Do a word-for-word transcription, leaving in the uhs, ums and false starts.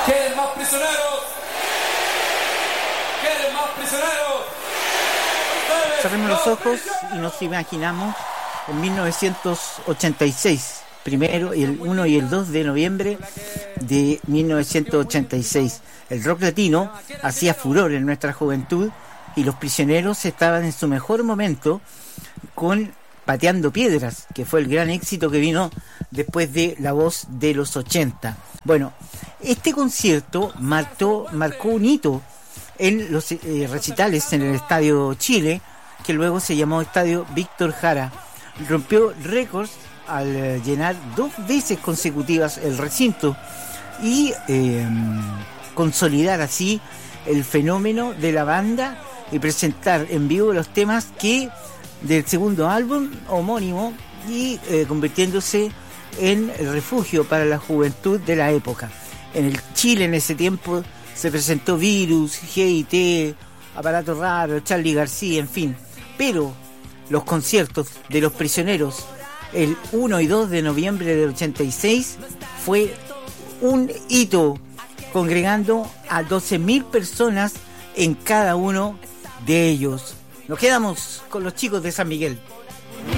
¿Quieren más prisioneros? ¿Quieren más prisioneros? Cerremos los ojos y nos imaginamos en mil novecientos ochenta y seis, primero, el uno y el dos de noviembre de mil novecientos ochenta y seis. El rock latino hacía furor en nuestra juventud y Los Prisioneros estaban en su mejor momento con Pateando Piedras, que fue el gran éxito que vino después de La Voz de los ochenta. Bueno, este concierto marcó, marcó un hito en los eh, recitales en el Estadio Chile, que luego se llamó Estadio Víctor Jara. Rompió récords al eh, llenar dos veces consecutivas el recinto y eh, consolidar así el fenómeno de la banda y presentar en vivo los temas que del segundo álbum homónimo y eh, convirtiéndose en el refugio para la juventud de la época. En el Chile en ese tiempo se presentó Virus, G I T, Aparato Raro, Charly García, en fin. Pero los conciertos de Los Prisioneros el uno y dos de noviembre del ochenta y seis fue un hito, congregando a doce mil personas en cada uno de ellos. Nos quedamos con los chicos de San Miguel.